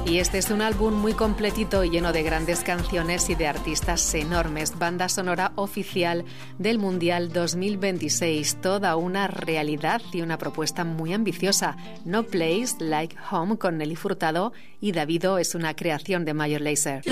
Y este es un álbum muy completito y lleno de grandes canciones y de artistas enormes. Banda sonora oficial del Mundial 2026. Toda una realidad y una propuesta muy ambiciosa. No Place Like Home con Nelly Furtado y Davido es una creación de Major Lazer.